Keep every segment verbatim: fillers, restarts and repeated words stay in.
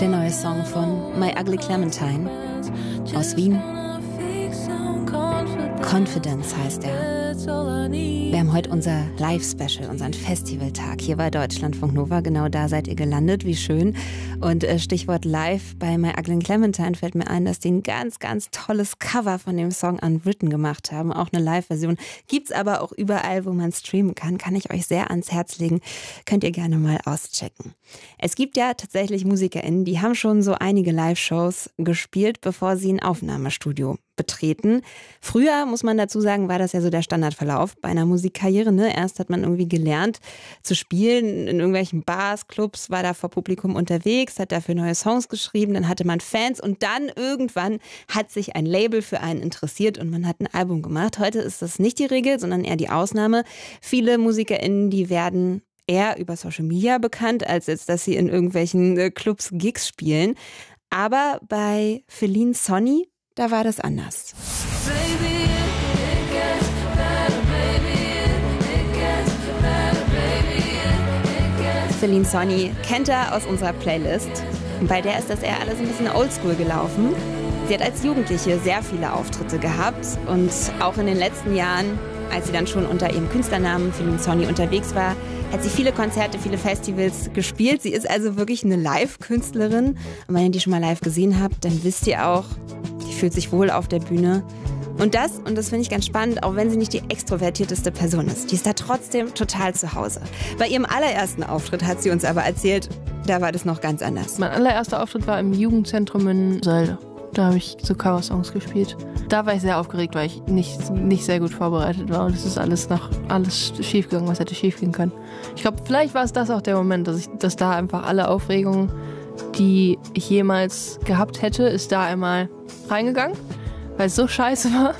Der neue Song von My Ugly Clementine aus Wien. Confidence heißt er. Wir haben heute unser Live-Special, unseren Festivaltag hier bei Deutschlandfunk Nova. Genau da seid ihr gelandet, wie schön. Und äh, Stichwort live bei My Ugly Clementine fällt mir ein, dass die ein ganz, ganz tolles Cover von dem Song Unwritten gemacht haben. Auch eine Live-Version. Gibt's aber auch überall, wo man streamen kann. Kann ich euch sehr ans Herz legen. Könnt ihr gerne mal auschecken. Es gibt ja tatsächlich MusikerInnen, die haben schon so einige Live-Shows gespielt, bevor sie ein Aufnahmestudio betreten. Früher, muss man dazu sagen, war das ja so der Standardverlauf bei einer Musikkarriere. Ne? Erst hat man irgendwie gelernt zu spielen in irgendwelchen Bars, Clubs, war da vor Publikum unterwegs, hat dafür neue Songs geschrieben, dann hatte man Fans und dann irgendwann hat sich ein Label für einen interessiert und man hat ein Album gemacht. Heute ist das nicht die Regel, sondern eher die Ausnahme. Viele MusikerInnen, die werden eher über Social Media bekannt, als jetzt, dass sie in irgendwelchen Clubs Gigs spielen. Aber bei Feline Sonny, da war das anders. Feline Sonny kennt er aus unserer Playlist. Und bei der ist das eher alles ein bisschen oldschool gelaufen. Sie hat als Jugendliche sehr viele Auftritte gehabt und auch in den letzten Jahren, als sie dann schon unter ihrem Künstlernamen Feline Sonny unterwegs war, hat sie viele Konzerte, viele Festivals gespielt. Sie ist also wirklich eine Live-Künstlerin. Und wenn ihr die schon mal live gesehen habt, dann wisst ihr auch, die fühlt sich wohl auf der Bühne. Und das, und das finde ich ganz spannend, auch wenn sie nicht die extrovertierteste Person ist, die ist da trotzdem total zu Hause. Bei ihrem allerersten Auftritt hat sie uns aber erzählt, da war das noch ganz anders. Mein allererster Auftritt war im Jugendzentrum in Sölde. Da habe ich so Coversongs gespielt. Da war ich sehr aufgeregt, weil ich nicht, nicht sehr gut vorbereitet war. Und es ist alles noch alles schiefgegangen, was hätte schiefgehen können. Ich glaube, vielleicht war es das auch der Moment, dass, ich, dass da einfach alle Aufregung, die ich jemals gehabt hätte, ist da einmal reingegangen, weil es so scheiße war.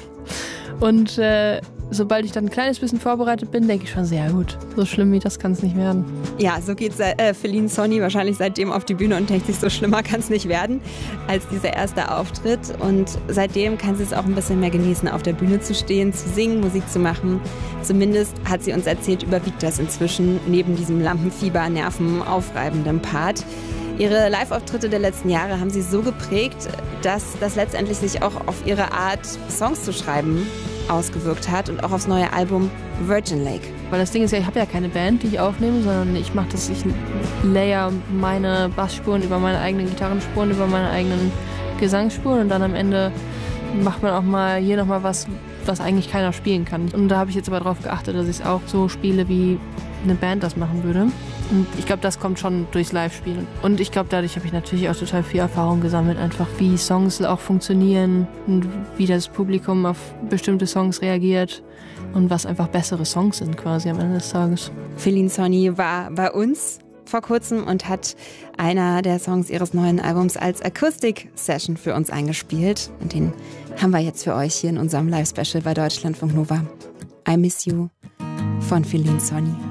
Und äh, sobald ich dann ein kleines bisschen vorbereitet bin, denke ich schon sehr gut. So schlimm wie das kann es nicht werden. Ja, so geht äh, Feline Sonny wahrscheinlich seitdem auf die Bühne und denkt sich, so schlimmer kann es nicht werden als dieser erste Auftritt. Und seitdem kann sie es auch ein bisschen mehr genießen, auf der Bühne zu stehen, zu singen, Musik zu machen. Zumindest hat sie uns erzählt, überwiegt das inzwischen neben diesem Lampenfieber, nervenaufreibenden Part. Ihre Live-Auftritte der letzten Jahre haben sie so geprägt, dass das letztendlich sich auch auf ihre Art, Songs zu schreiben, ausgewirkt hat und auch aufs neue Album Virgin Lake. Weil das Ding ist ja, ich habe ja keine Band, die ich aufnehme, sondern ich mache das, ich layer meine Bassspuren über meine eigenen Gitarrenspuren, über meine eigenen Gesangsspuren und dann am Ende macht man auch mal hier nochmal was, was eigentlich keiner spielen kann. Und da habe ich jetzt aber darauf geachtet, dass ich es auch so spiele, wie eine Band das machen würde. Und ich glaube, das kommt schon durchs Live-Spielen. Und ich glaube, dadurch habe ich natürlich auch total viel Erfahrung gesammelt, einfach wie Songs auch funktionieren und wie das Publikum auf bestimmte Songs reagiert und was einfach bessere Songs sind quasi am Ende des Tages. Feline Sonny war bei uns vor kurzem und hat einer der Songs ihres neuen Albums als Akustik-Session für uns eingespielt. Und den haben wir jetzt für euch hier in unserem Live-Special bei Deutschlandfunk Nova. I Miss You von Feline Sonny.